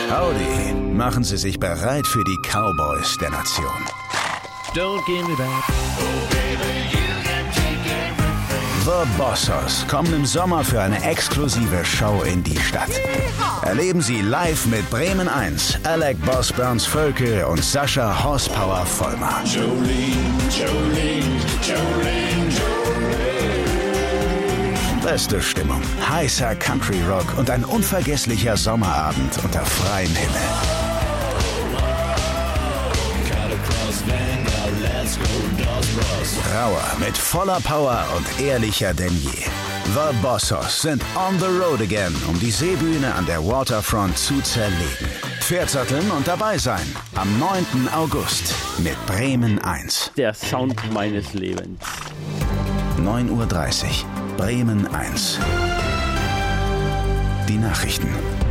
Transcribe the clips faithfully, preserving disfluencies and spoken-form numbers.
Howdy, machen Sie sich bereit für die Cowboys der Nation. Don't give me back. Oh baby, you can take everything. The Bossers kommen im Sommer für eine exklusive Show in die Stadt. Erleben Sie live mit Bremen eins, Alec Boss Burns Völkel und Sascha Horsepower Vollmer. Jolene, Jolene, Jolene, Jolene. Beste Stimmung, heißer Country Rock und ein unvergesslicher Sommerabend unter freiem Himmel. Rauer mit voller Power und ehrlicher denn je. The Bossers sind on the road again, um die Seebühne an der Waterfront zu zerlegen. Pferdsatteln und dabei sein am neunten August mit Bremen eins. Der Sound meines Lebens. neun Uhr dreißig, Bremen eins. Die Nachrichten.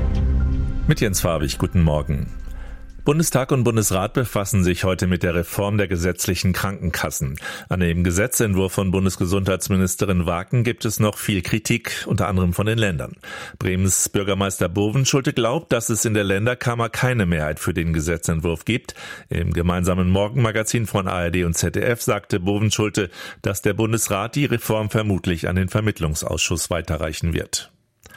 Mit Jens Farbig, guten Morgen. Bundestag und Bundesrat befassen sich heute mit der Reform der gesetzlichen Krankenkassen. An dem Gesetzentwurf von Bundesgesundheitsministerin Waken gibt es noch viel Kritik, unter anderem von den Ländern. Bremens Bürgermeister Bovenschulte glaubt, dass es in der Länderkammer keine Mehrheit für den Gesetzentwurf gibt. Im gemeinsamen Morgenmagazin von A R D und Z D F sagte Bovenschulte, dass der Bundesrat die Reform vermutlich an den Vermittlungsausschuss weiterreichen wird.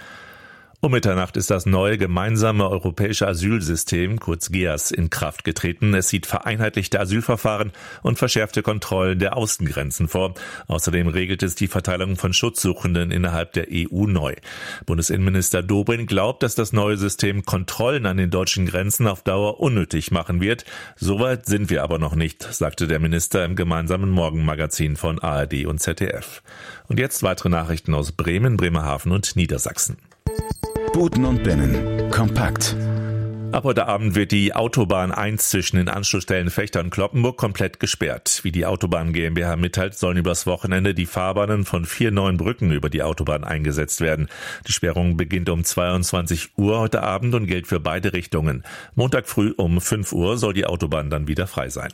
Um Mitternacht ist das neue gemeinsame europäische Asylsystem, kurz G E A S, in Kraft getreten. Es sieht vereinheitlichte Asylverfahren und verschärfte Kontrollen der Außengrenzen vor. Außerdem regelt es die Verteilung von Schutzsuchenden innerhalb der E U neu. Bundesinnenminister Dobrindt glaubt, dass das neue System Kontrollen an den deutschen Grenzen auf Dauer unnötig machen wird. Soweit sind wir aber noch nicht, sagte der Minister im gemeinsamen Morgenmagazin von A R D und Z D F. Und jetzt weitere Nachrichten aus Bremen, Bremerhaven und Niedersachsen. Buten und Binnen. Kompakt. Ab heute Abend wird die Autobahn eins zwischen den Anschlussstellen Vechta und Cloppenburg komplett gesperrt. Wie die Autobahn GmbH mitteilt, sollen übers Wochenende die Fahrbahnen von vier neuen Brücken über die Autobahn eingesetzt werden. Die Sperrung beginnt um zweiundzwanzig Uhr heute Abend und gilt für beide Richtungen. Montag früh um fünf Uhr soll die Autobahn dann wieder frei sein.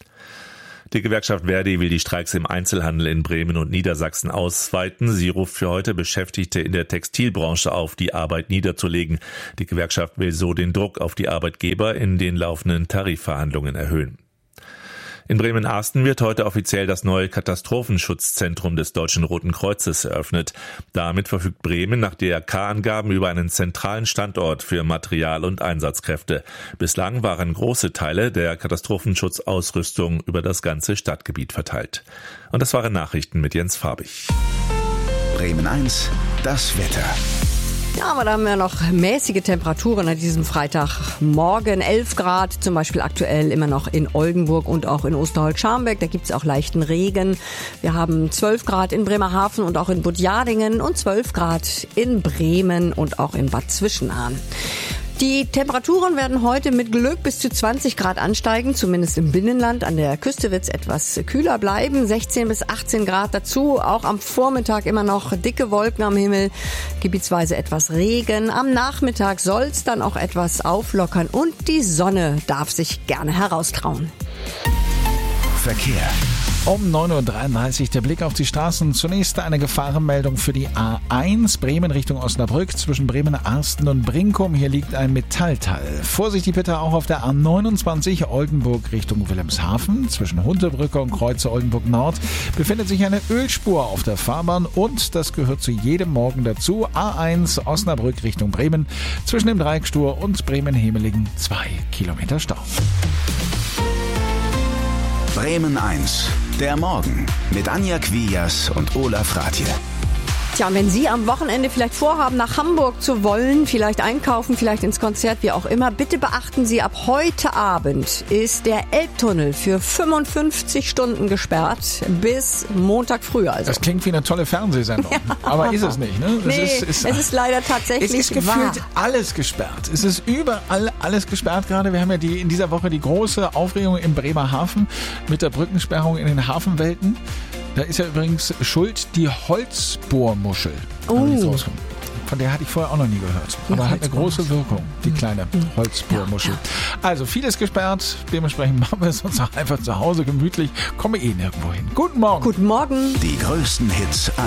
Die Gewerkschaft Verdi will die Streiks im Einzelhandel in Bremen und Niedersachsen ausweiten. Sie ruft für heute Beschäftigte in der Textilbranche auf, die Arbeit niederzulegen. Die Gewerkschaft will so den Druck auf die Arbeitgeber in den laufenden Tarifverhandlungen erhöhen. In Bremen-Arsten wird heute offiziell das neue Katastrophenschutzzentrum des Deutschen Roten Kreuzes eröffnet. Damit verfügt Bremen nach D R K-Angaben über einen zentralen Standort für Material- und Einsatzkräfte. Bislang waren große Teile der Katastrophenschutzausrüstung über das ganze Stadtgebiet verteilt. Und das waren Nachrichten mit Jens Farbig. Bremen eins, das Wetter. Ja, aber da haben wir noch mäßige Temperaturen an diesem Freitagmorgen. elf Grad zum Beispiel aktuell immer noch in Oldenburg und auch in Osterholz-Scharmbeck. Da gibt's auch leichten Regen. Wir haben zwölf Grad in Bremerhaven und auch in Budjadingen und zwölf Grad in Bremen und auch in Bad Zwischenahn. Die Temperaturen werden heute mit Glück bis zu zwanzig Grad ansteigen, zumindest im Binnenland. An der Küste wird es etwas kühler bleiben, sechzehn bis achtzehn Grad dazu. Auch am Vormittag immer noch dicke Wolken am Himmel, gebietsweise etwas Regen. Am Nachmittag soll es dann auch etwas auflockern und die Sonne darf sich gerne herauskrauen. Verkehr. Um neun Uhr dreiunddreißig der Blick auf die Straßen. Zunächst eine Gefahrenmeldung für die A eins Bremen Richtung Osnabrück zwischen Bremen-Arsten und Brinkum. Hier liegt ein Metallteil. Vorsichtig bitte auch auf der A neunundzwanzig Oldenburg Richtung Wilhelmshaven. Zwischen Huntebrücke und Kreuze Oldenburg Nord befindet sich eine Ölspur auf der Fahrbahn und das gehört zu jedem Morgen dazu. A eins Osnabrück Richtung Bremen zwischen dem Dreieckstur und Bremen-Hemelingen zwei Kilometer Stau. Bremen eins, der Morgen mit Anja Quias und Olaf Ratje. Tja, und wenn Sie am Wochenende vielleicht vorhaben, nach Hamburg zu wollen, vielleicht einkaufen, vielleicht ins Konzert, wie auch immer, bitte beachten Sie, ab heute Abend ist der Elbtunnel für fünfundfünfzig Stunden gesperrt bis Montag früh. Also. Das klingt wie eine tolle Fernsehsendung, ja. Aber ist es nicht. Ne? Es, nee, ist, ist, es ist leider tatsächlich Es ist gefühlt wahr. alles gesperrt. Es ist überall alles gesperrt gerade. Wir haben ja die, in dieser Woche die große Aufregung in Bremerhaven mit der Brückensperrung in den Hafenwelten. Da ist ja übrigens schuld die Holzbohrmuschel. Oh. Von der hatte ich vorher auch noch nie gehört. Aber hat eine große Wirkung, die kleine Holzbohrmuschel. Ja, ja. Also vieles gesperrt. Dementsprechend machen wir es uns auch einfach zu Hause gemütlich. Komme eh nirgendwo hin. Guten Morgen. Guten Morgen. Die größten Hits